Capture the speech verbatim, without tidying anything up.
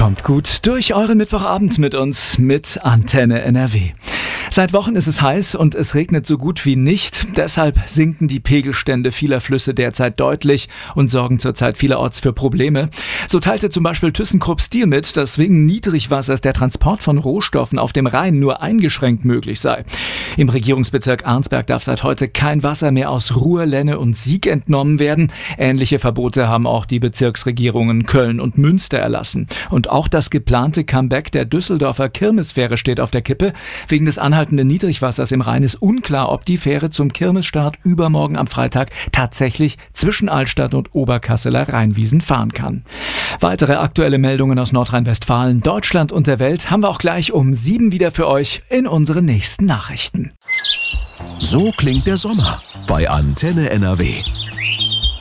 Kommt gut durch euren Mittwochabend mit uns, mit Antenne N R W. Seit Wochen ist es heiß und es regnet so gut wie nicht. Deshalb sinken die Pegelstände vieler Flüsse derzeit deutlich und sorgen zurzeit vielerorts für Probleme. So teilte zum Beispiel ThyssenKrupp Steel mit, dass wegen Niedrigwassers der Transport von Rohstoffen auf dem Rhein nur eingeschränkt möglich sei. Im Regierungsbezirk Arnsberg darf seit heute kein Wasser mehr aus Ruhr, Lenne und Sieg entnommen werden. Ähnliche Verbote haben auch die Bezirksregierungen Köln und Münster erlassen. Und auch das geplante Comeback der Düsseldorfer Kirmesfähre steht auf der Kippe. Wegen des anhaltenden Niedrigwassers im Rhein ist unklar, ob die Fähre zum Kirmesstart übermorgen am Freitag tatsächlich zwischen Altstadt und Oberkasseler Rheinwiesen fahren kann. Weitere aktuelle Meldungen aus Nordrhein-Westfalen, Deutschland und der Welt haben wir auch gleich um sieben wieder für euch in unseren nächsten Nachrichten. So klingt der Sommer bei Antenne N R W.